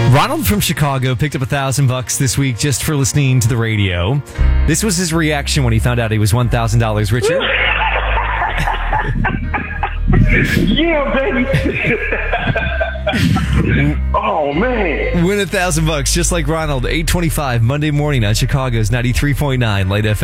Ronald from Chicago picked up $1,000 this week just for listening to the radio. This was his reaction when he found out he was $1,000 richer. Yeah, baby. Oh, man. Win $1,000 just like Ronald. 8:25 Monday morning on Chicago's 93.9 Light FM.